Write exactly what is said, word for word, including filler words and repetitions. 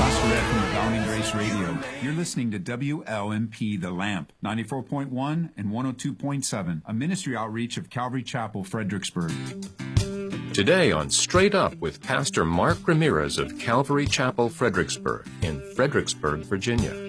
Pastor Ed from Abounding Grace Radio. You're listening to W L M P The Lamp, ninety-four point one and one oh two point seven, a ministry outreach of Calvary Chapel, Fredericksburg. Today on Straight Up with Pastor Mark Ramirez of Calvary Chapel, Fredericksburg, in Fredericksburg, Virginia.